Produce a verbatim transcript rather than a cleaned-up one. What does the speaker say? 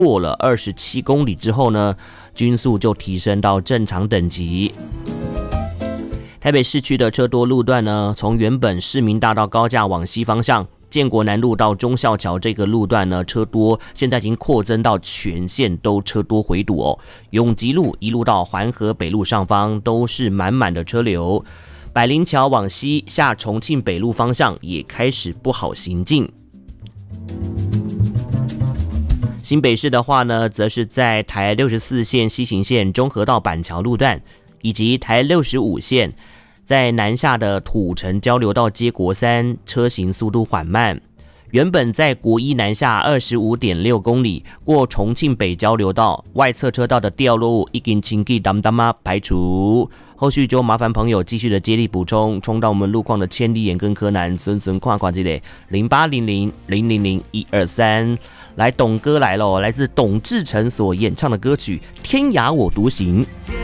过了二十七公里之后呢，均速就提升到正常等级。台北市区的车多路段呢，从原本市民大道高架往西方向，建国南路到忠孝桥这个路段呢，车多，现在已经扩增到全线都车多回堵哦。永吉路一路到环河北路上方都是满满的车流，百灵桥往西下重庆北路方向也开始不好行进。新北市的话呢，则是在台六十四线西行线中和到板桥路段，以及台六十五线在南下的土城交流道接国三，车行速度缓慢。原本在国一南下 二十五点六公里，过重庆北交流道外侧车道的掉落物已经清理淡淡嘛排除，后续就麻烦朋友继续的接力补充，冲到我们路况的千里眼跟柯南孙孙跨跨之类零八零零零零零一二三。来，董哥来了，来自董志成所演唱的歌曲《天涯我独行》。